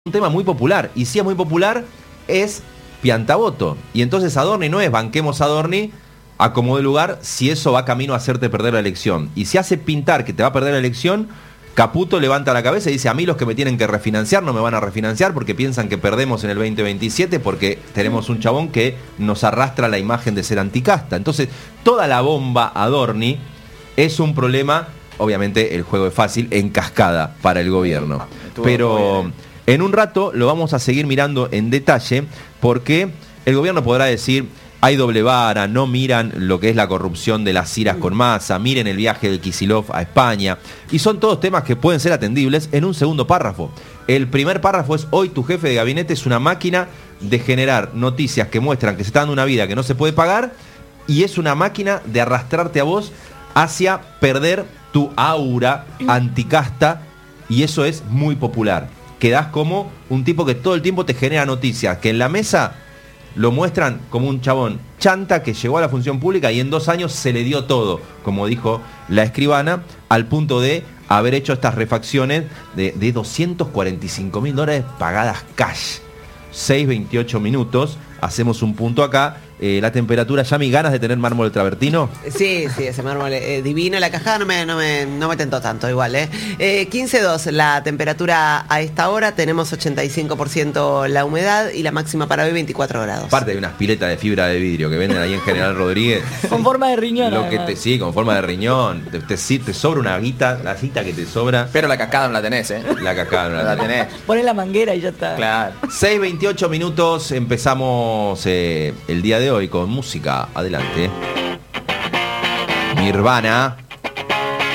un tema muy popular, y si es muy popular, es piantavoto. Y entonces Adorni no es banquemos a Adorni a como de lugar si eso va camino a hacerte perder la elección. Y si hace pintar que te va a perder la elección, Caputo levanta la cabeza y dice: a mí los que me tienen que refinanciar no me van a refinanciar porque piensan que perdemos en el 2027 porque tenemos un chabón que nos arrastra la imagen de ser anticasta. Entonces, toda la bomba Adorni es un problema, obviamente el juego es fácil, en cascada para el gobierno. Pero en un rato lo vamos a seguir mirando en detalle porque el gobierno podrá decir: hay doble vara, no miran lo que es la corrupción de las Ciras con Massa, miren el viaje de Kicillof a España. Y son todos temas que pueden ser atendibles en un segundo párrafo. El primer párrafo es: hoy tu jefe de gabinete es una máquina de generar noticias que muestran que se está dando una vida que no se puede pagar y es una máquina de arrastrarte a vos hacia perder tu aura anticasta, y eso es muy popular. Quedás como un tipo que todo el tiempo te genera noticias, que en la mesa lo muestran como un chabón chanta que llegó a la función pública y en 2 años se le dio todo, como dijo la escribana, al punto de haber hecho estas refacciones de $245.000 pagadas cash. 6:28 minutos, hacemos un punto acá. La temperatura, Yami, ¿ganas de tener mármol travertino? Sí, ese mármol divino. La cajada no me tentó tanto igual, 15.2 la temperatura a esta hora. Tenemos 85% la humedad y la máxima para hoy 24 grados. Aparte de unas piletas de fibra de vidrio que venden ahí en General Rodríguez. Con forma de riñón. Sí, con forma de riñón. Te sobra una guita, la cita que te sobra. Pero la cascada no la tenés, La cascada no la tenés. Pones la manguera y ya está. Claro. 6:28 minutos, empezamos el día de hoy con música. Adelante. Nirvana.